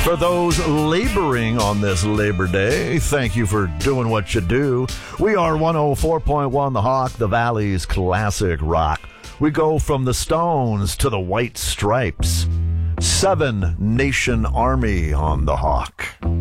For those laboring on this Labor Day, thank you for doing what you do. We are 104.1 The Hawk, the Valley's classic rock. We go from the Stones to the White Stripes. 7 Nation Army on The Hawk.